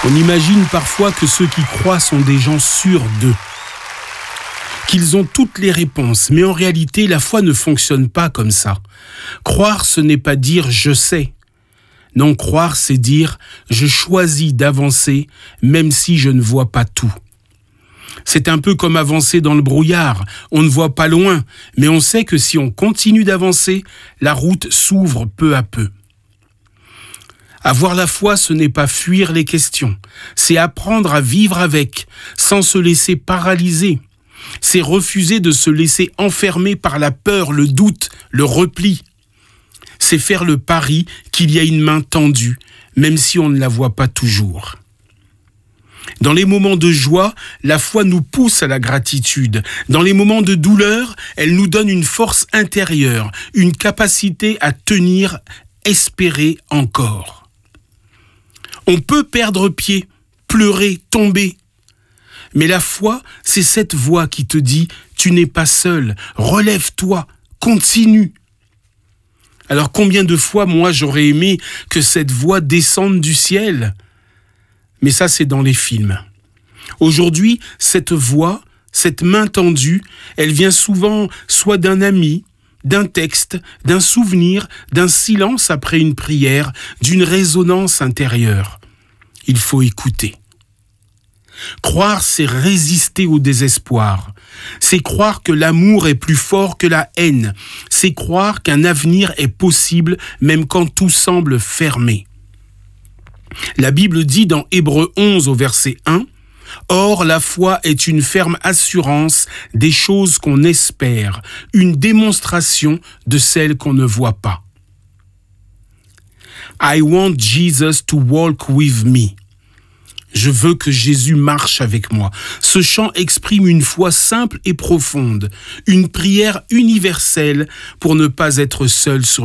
On imagine parfois que ceux qui croient sont des gens sûrs d'eux, qu'ils ont toutes les réponses, mais en réalité, la foi ne fonctionne pas comme ça. Croire, ce n'est pas dire « je sais ». Non, croire, c'est dire « je choisis d'avancer, même si je ne vois pas tout ». C'est un peu comme avancer dans le brouillard. On ne voit pas loin, mais on sait que si on continue d'avancer, la route s'ouvre peu à peu. Avoir la foi, ce n'est pas fuir les questions. C'est apprendre à vivre avec, sans se laisser paralyser. C'est refuser de se laisser enfermer par la peur, le doute, le repli. C'est faire le pari qu'il y a une main tendue, même si on ne la voit pas toujours. Dans les moments de joie, la foi nous pousse à la gratitude. Dans les moments de douleur, elle nous donne une force intérieure, une capacité à tenir, espérer encore. On peut perdre pied, pleurer, tomber. Mais la foi, c'est cette voix qui te dit « tu n'es pas seul, relève-toi, continue ». Alors combien de fois, moi, j'aurais aimé que cette voix descende du ciel ? Mais ça, c'est dans les films. Aujourd'hui, cette voix, cette main tendue, elle vient souvent soit d'un ami, d'un texte, d'un souvenir, d'un silence après une prière, d'une résonance intérieure. Il faut écouter. Croire, c'est résister au désespoir. C'est croire que l'amour est plus fort que la haine. C'est croire qu'un avenir est possible même quand tout semble fermé. La Bible dit dans Hébreux 11 au verset 1, « Or, la foi est une ferme assurance des choses qu'on espère, une démonstration de celles qu'on ne voit pas. » I want Jesus to walk with me. Je veux que Jésus marche avec moi. Ce chant exprime une foi simple et profonde, une prière universelle pour ne pas être seul sur